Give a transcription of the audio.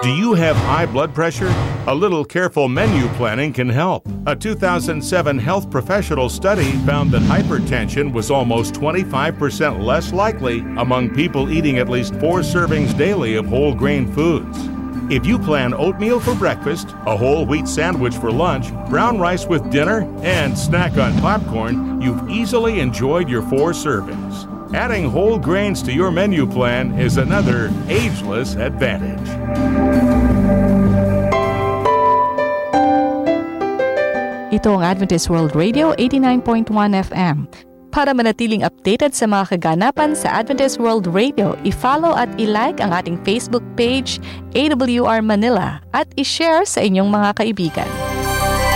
Do you have high blood pressure? A little careful menu planning can help. A 2007 health professional study found that hypertension was almost 25% less likely among people eating at least 4 servings daily of whole grain foods. If you plan oatmeal for breakfast, a whole wheat sandwich for lunch, brown rice with dinner, and snack on popcorn, you've easily enjoyed your 4 servings. Adding whole grains to your menu plan is another ageless advantage. Ito ang Adventist World Radio 89.1 FM. Para manatiling updated sa mga kaganapan sa Adventist World Radio, i-follow at i-like ang ating Facebook page, AWR Manila, at i-share sa inyong mga kaibigan.